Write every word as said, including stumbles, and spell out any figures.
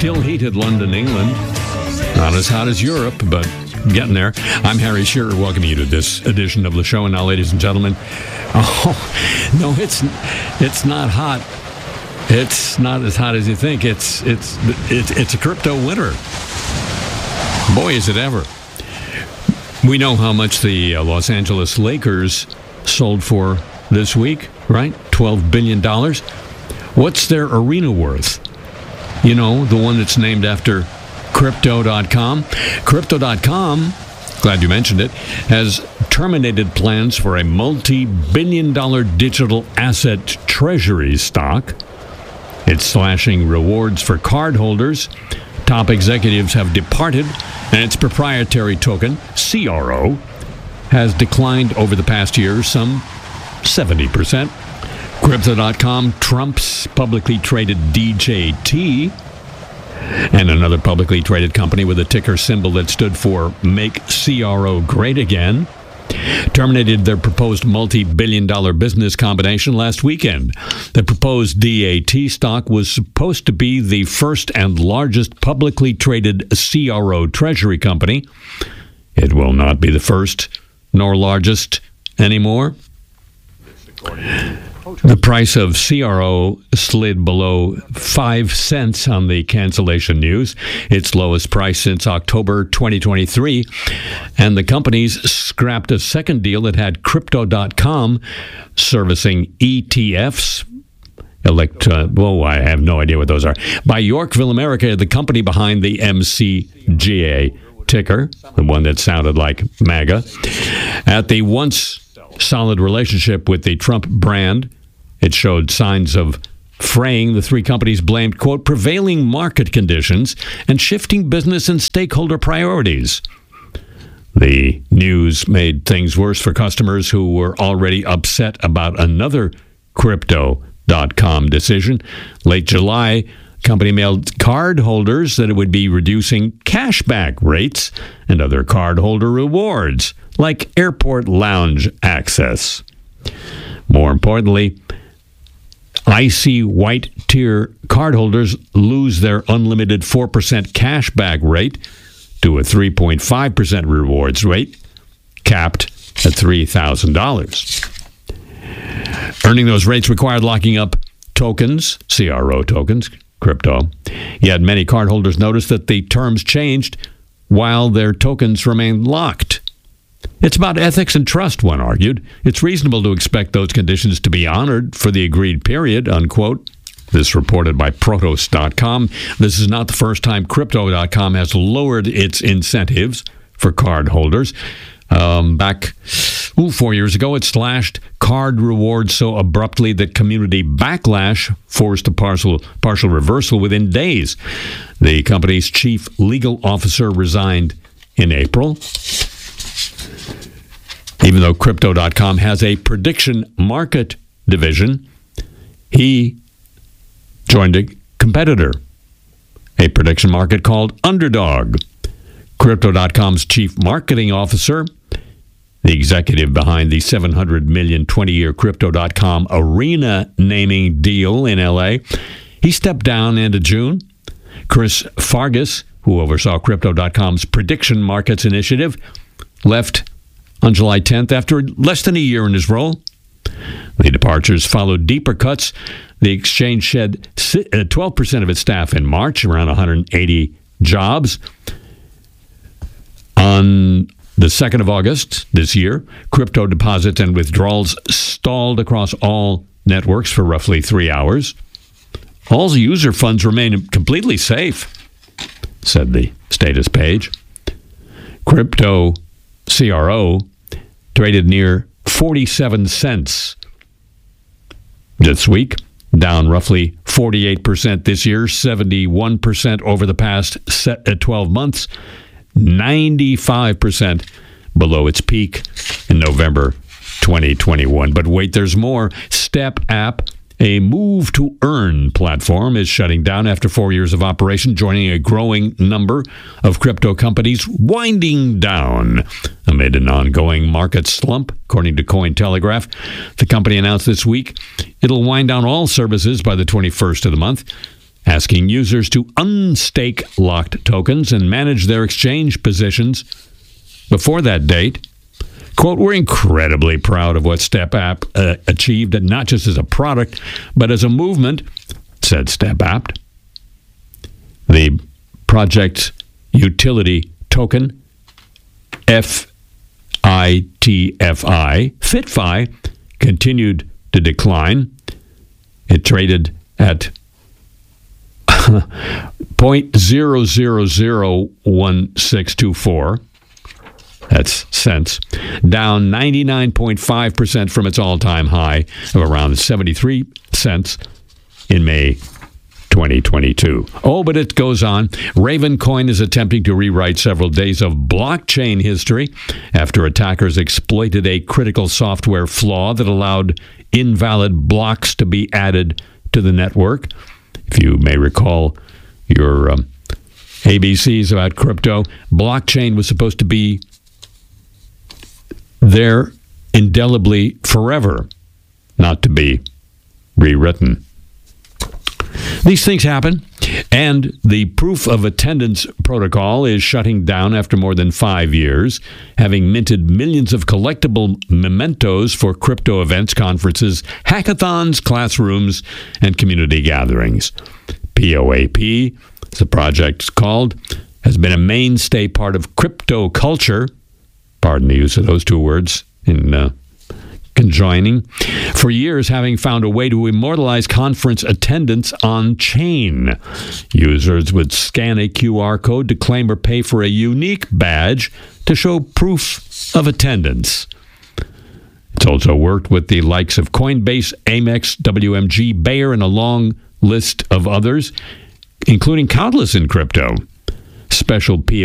still heated London, England. Not as hot as Europe, but getting there. I'm Harry Shearer, welcoming you to this edition of the show. And now, ladies and gentlemen, oh, no, it's it's not hot. It's not as hot as you think. It's it's it's, it's a crypto winter. Boy, is it ever. We know how much the uh, Los Angeles Lakers sold for this week, right? twelve billion dollars. What's their arena worth? You know, the one that's named after Crypto dot com. Crypto dot com, glad you mentioned it, has terminated plans for a multi-billion dollar digital asset treasury stock. It's slashing rewards for cardholders. Top executives have departed, and its proprietary token, C R O, has declined over the past year some seventy percent. Crypto dot com trumps publicly traded D J T, and another publicly traded company with a ticker symbol that stood for Make C R O Great Again terminated their proposed multi-billion dollar business combination last weekend. The proposed D A T stock was supposed to be the first and largest publicly traded C R O treasury company. It will not be the first nor largest anymore. The price of C R O slid below five cents on the cancellation news, its lowest price since October twenty twenty-three. And the companies scrapped a second deal that had Crypto dot com servicing E T Fs. Elect, uh, well, I have no idea what those are. By Yorkville, America, the company behind the M C G A ticker, the one that sounded like MAGA. At the once solid relationship with the Trump brand, it showed signs of fraying. The three companies blamed, quote, prevailing market conditions and shifting business and stakeholder priorities. The news made things worse for customers who were already upset about another Crypto dot com decision. Late July, the company mailed cardholders that it would be reducing cashback rates and other cardholder rewards, like airport lounge access. More importantly, icy white tier cardholders lose their unlimited four percent cashback rate to a three point five percent rewards rate, capped at three thousand dollars. Earning those rates required locking up tokens, C R O tokens, crypto. Yet many cardholders noticed that the terms changed while their tokens remained locked. It's about ethics and trust, one argued. It's reasonable to expect those conditions to be honored for the agreed period, unquote. This reported by Protos dot com. This is not the first time Crypto dot com has lowered its incentives for cardholders. Um, back ooh, four years ago, it slashed card rewards so abruptly that community backlash forced a partial, partial reversal within days. The company's chief legal officer resigned in April. Even though Crypto dot com has a prediction market division, he joined a competitor, a prediction market called Underdog. Crypto dot com's chief marketing officer, the executive behind the seven hundred million dollars twenty-year Crypto dot com arena naming deal in L A, he stepped down into June. Chris Fargas, who oversaw Crypto dot com's prediction markets initiative, left on July tenth after less than a year in his role. The departures followed deeper cuts. The exchange shed twelve percent of its staff in March, around one hundred eighty jobs. On the second of August this year, crypto deposits and withdrawals stalled across all networks for roughly three hours. All user funds remain completely safe, said the status page. Crypto C R O traded near forty-seven cents this week, down roughly forty-eight percent this year, seventy-one percent over the past twelve months, ninety-five percent below its peak in November twenty twenty-one. But wait, there's more. Step App, a move to earn platform, is shutting down after four years of operation, joining a growing number of crypto companies winding down amid an ongoing market slump, according to Cointelegraph. The company announced this week it'll wind down all services by the twenty-first of the month. asking users to unstake locked tokens and manage their exchange positions before that date. Quote, we're incredibly proud of what StepApp uh, achieved, not just as a product, but as a movement, said StepApp. The project's utility token, F I T F I, FitFi, continued to decline. It traded at zero point zero zero zero one six two four. That's cents, down ninety-nine point five percent from its all-time high of around seventy-three cents in May twenty twenty-two. Oh, but it goes on. Ravencoin is attempting to rewrite several days of blockchain history after attackers exploited a critical software flaw that allowed invalid blocks to be added to the network. If you may recall your um, A B Cs about crypto, blockchain was supposed to be there indelibly forever, not to be rewritten. These things happen, and the proof of attendance protocol is shutting down after more than five years, having minted millions of collectible mementos for crypto events, conferences, hackathons, classrooms, and community gatherings. P O A P, as the project's called, has been a mainstay part of crypto culture, pardon the use of those two words in uh, conjoining, for years, having found a way to immortalize conference attendance on chain. Users would scan a Q R code to claim or pay for a unique badge to show proof of attendance. It's also worked with the likes of Coinbase, Amex, W M G, Bayer, and a long list of others, including countless in crypto. Special P O